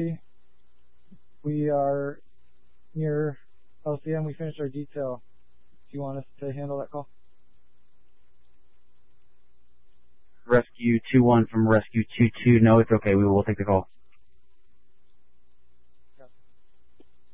We are near LCM. We finished our detail. Do you want us to handle that call? Rescue 2-1 from Rescue 2-2. No, it's okay. We will take the call.